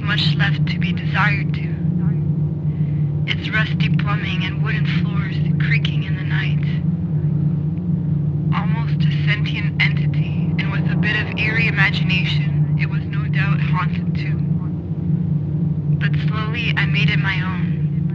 much left to be desired to. Its rusty plumbing and wooden floors creaking in the night. Almost a sentient entity, and with a bit of eerie imagination, it was no doubt haunted too. But slowly I made it my own.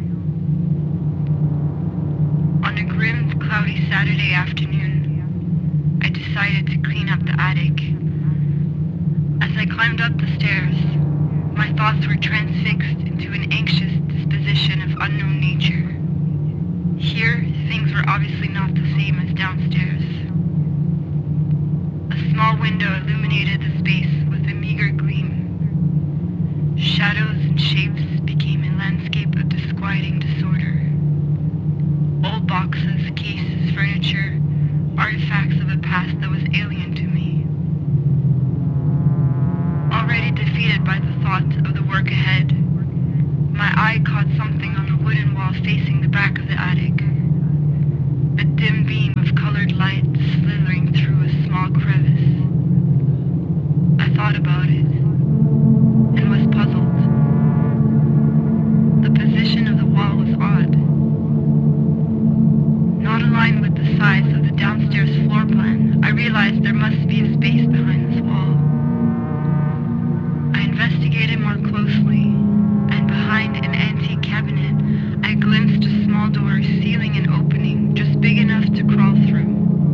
On a grim, cloudy Saturday afternoon, I decided to clean up the attic. As I climbed up the stairs, my thoughts were transfixed into an anxious disposition of unknown nature. Here, things were obviously not the same as downstairs. A small window illuminated the space with a meager gleam. Shadows and shapes became a landscape of disquieting disorder. Old boxes, cases, furniture, artifacts of a past that was alien to me. Already defeated by the thought of the work ahead, my eye caught something on the wooden wall facing the back of the attic. A dim beam of colored light slithering through a small crevice. I thought about it and was puzzled. The position of the wall was odd. Not aligned with the size of the downstairs floor plan, I realized there must be a space behind this wall. I investigated more closely, and behind an antique cabinet, I glimpsed a small door sealing an opening just big enough to crawl through.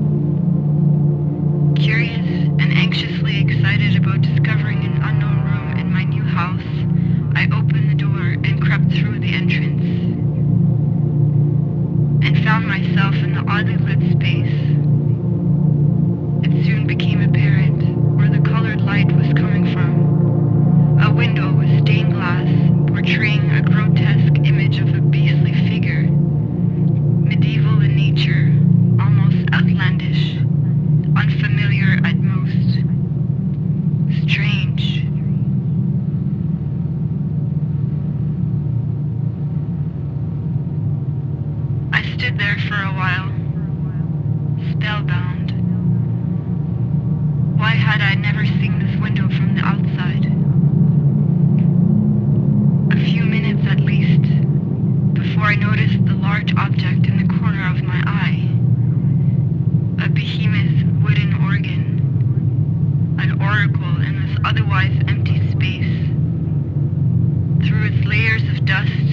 Curious and anxiously excited about discovering an unknown room in my new house, I opened the door and crept through the entrance, and found myself in the oddly lit space. It soon became apparent where the colored light was coming from. A window with stained glass, portraying a grotesque image of a beastly figure. Medieval in nature, almost outlandish, unfamiliar at most. Strange. I stood there for a while, spellbound. Why had I never seen this window from the outside? A few minutes at least, before I noticed the large object in the corner of my eye. A behemoth wooden organ. An oracle in this otherwise empty space. Through its layers of dust